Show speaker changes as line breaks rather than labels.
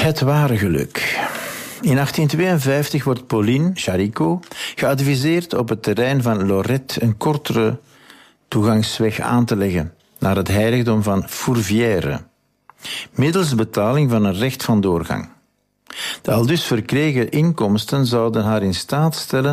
Het ware geluk. In 1852 wordt Pauline Charicot geadviseerd op het terrein van Lorette een kortere toegangsweg aan te leggen naar het heiligdom van Fourvière, middels betaling van een recht van doorgang. De aldus verkregen inkomsten zouden haar in staat stellen